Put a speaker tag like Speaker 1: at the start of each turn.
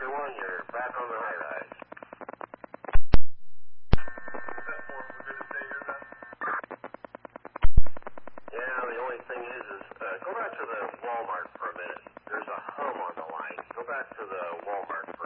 Speaker 1: 2-1, you're back on the high rise.
Speaker 2: We're good to stay here, then?
Speaker 1: Yeah, the only thing is go back to the Walmart for a minute. There's a hum on the line. Go back to the Walmart for